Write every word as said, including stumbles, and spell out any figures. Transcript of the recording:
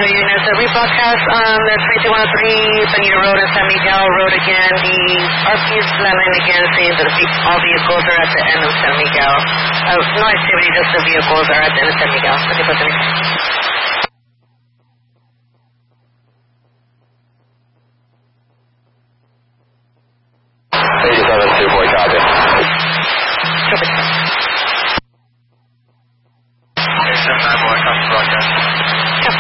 Bonito units. A rebroadcast on the twenty-two one oh three Bonito Road and San Miguel Road again. The R P is flatline again, saying that the, all vehicles are at the end of San Miguel. Uh, no activity, just the vehicles are at the end of San Miguel. Okay, President. eighty-seven two four, copy. Super.